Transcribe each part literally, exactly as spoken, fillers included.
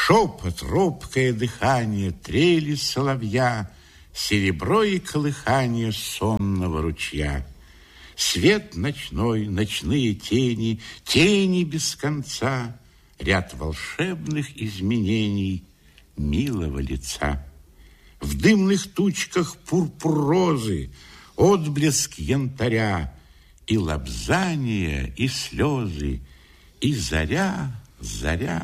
Шепот, робкое дыхание, трели соловья, серебро и колыхание сонного ручья. Свет ночной, ночные тени, тени без конца, ряд волшебных изменений милого лица. В дымных тучках пурпур розы, отблеск янтаря, и лобзание, и слезы, и заря, заря.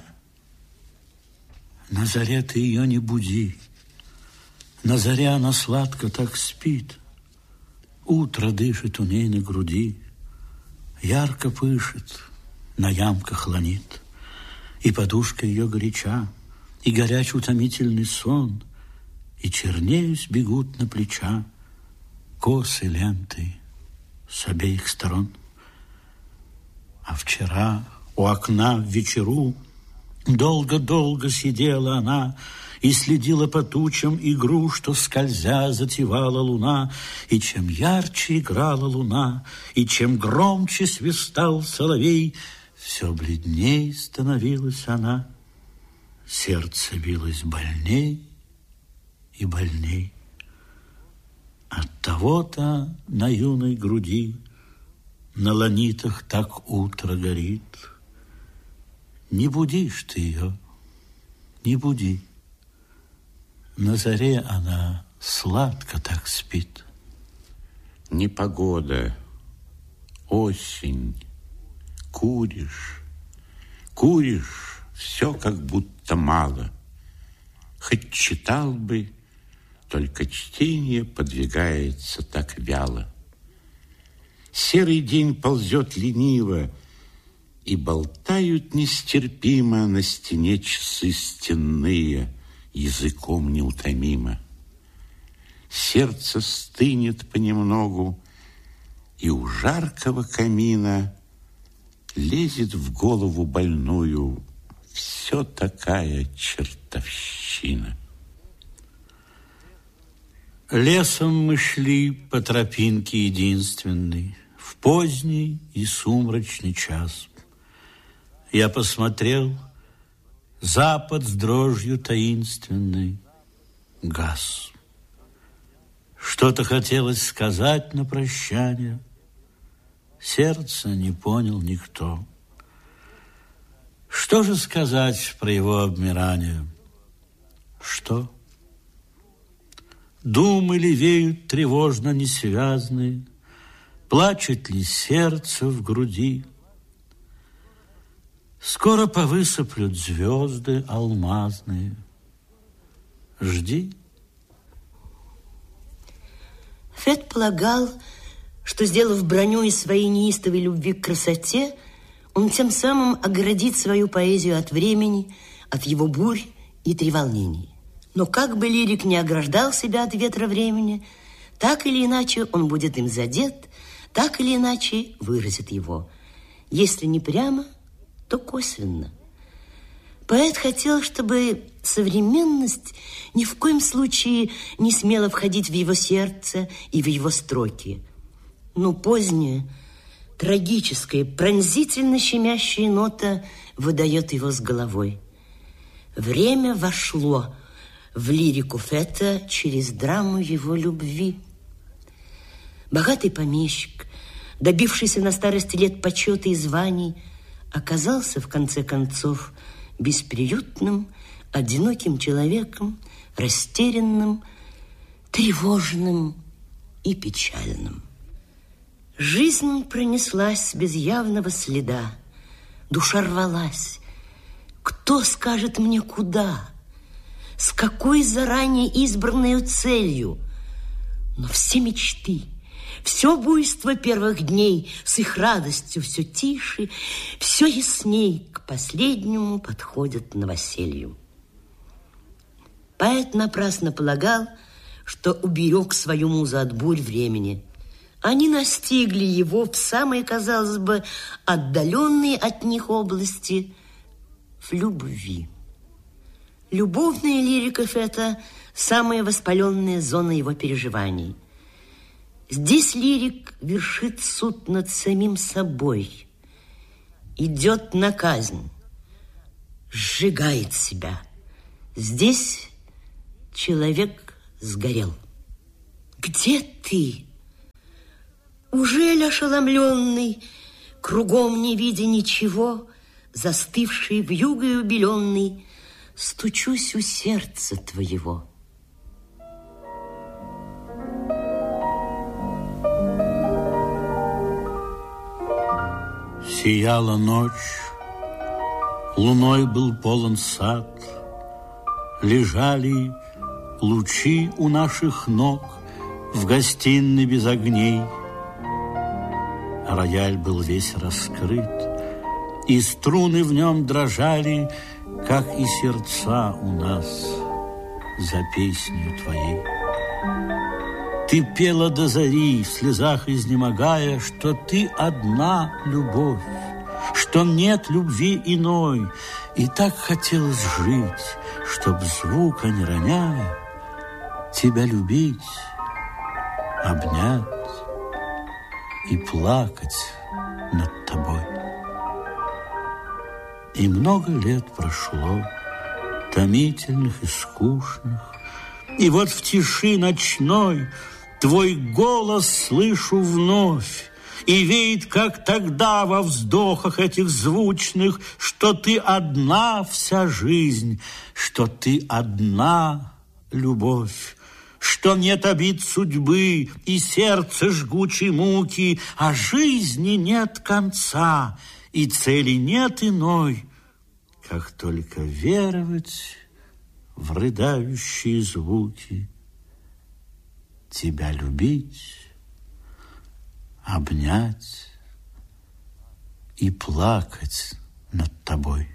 На заре ты ее не буди, на заре она сладко так спит. Утро дышит у ней на груди, ярко пышет, на ямках ланит. И подушка ее горяча, и горяч утомительный сон, и чернеюсь бегут на плеча косы ленты с обеих сторон. А вчера у окна в вечеру долго-долго сидела она и следила по тучам игру, что скользя затевала луна. И чем ярче играла луна, и чем громче свистал соловей, все бледней становилась она. Сердце билось больней и больней. От того-то на юной груди на ланитах так утро горит. Не будишь ты ее, не буди. На заре она сладко так спит. Непогода, осень, куришь, куришь, все как будто мало. Хоть читал бы, только чтение подвигается так вяло. Серый день ползет лениво, и болтают нестерпимо на стене часы стенные, языком неутомимо. Сердце стынет понемногу, и у жаркого камина лезет в голову больную все такая чертовщина. Лесом мы шли по тропинке единственной в поздний и сумрачный час. Я посмотрел, запад с дрожью таинственной гас. Что-то хотелось сказать на прощание, сердца не понял никто. Что же сказать про его обмирание? Что? Думы ли веют тревожно несвязные, плачет ли сердце в груди? Скоро повысыплют звезды алмазные. Жди. Фет полагал, что, сделав броню из своей неистовой любви к красоте, он тем самым оградит свою поэзию от времени, от его бурь и треволнений. Но как бы лирик не ограждал себя от ветра времени, так или иначе он будет им задет, так или иначе выразит его. Если не прямо, то косвенно. Поэт хотел, чтобы современность ни в коем случае не смела входить в его сердце и в его строки. Но поздняя, трагическая, пронзительно щемящая нота выдает его с головой. Время вошло в лирику Фета через драму его любви. Богатый помещик, добившийся на старости лет почета и званий, оказался, в конце концов, бесприютным, одиноким человеком, растерянным, тревожным и печальным. Жизнь пронеслась без явного следа, душа рвалась. Кто скажет мне куда? С какой заранее избранной целью? Но все мечты, все буйство первых дней с их радостью все тише, все ясней к последнему подходят новоселью. Поэт напрасно полагал, что уберег свою музу от бурь времени. Они настигли его в самые, казалось бы, отдаленные от них области в любви. Любовная лирика Фета – самая воспаленная зона его переживаний. Здесь лирик вершит суд над самим собой, идет на казнь, сжигает себя, Здесь человек сгорел. Где ты? Ужель ошеломленный, кругом не видя ничего, застывший вьюгой убеленный, стучусь у сердца твоего? Сияла ночь, луной был полон сад, лежали лучи у наших ног в гостиной без огней. Рояль был весь раскрыт, и струны в нем дрожали, как и сердца у нас за песнью твоей. Ты пела до зари, в слезах изнемогая, что ты одна любовь, что нет любви иной. И так хотелось жить, чтоб звука не роняя, тебя любить, обнять и плакать над тобой. И много лет прошло, томительных и скучных, и вот в тиши ночной твой голос слышу вновь, и веет, как тогда во вздохах этих звучных, что ты одна вся жизнь, что ты одна любовь, что нет обид судьбы и сердца жгучей муки, а жизни нет конца, и цели нет иной, как только веровать в рыдающие звуки, тебя любить, обнять и плакать над тобой.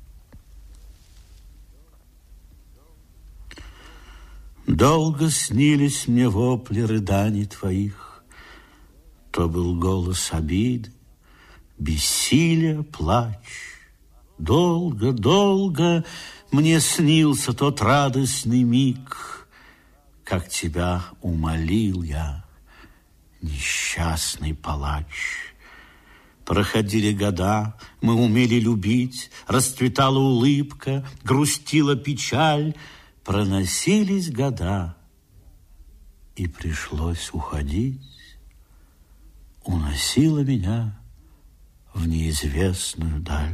Долго снились мне вопли рыданий твоих, то был голос обиды, бессилия, плач. Долго, долго мне снился тот радостный миг, как тебя умолил я, несчастный палач. Проходили года, мы умели любить, расцветала улыбка, грустила печаль. Проносились года, и пришлось уходить. Уносила меня в неизвестную даль.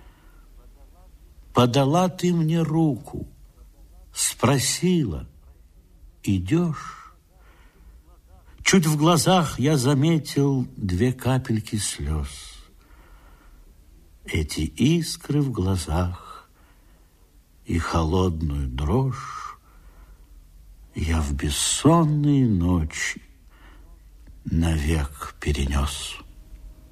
Подала ты мне руку, спросила: идешь? Чуть в глазах я заметил две капельки слез. Эти искры в глазах и холодную дрожь я в бессонные ночи навек перенес.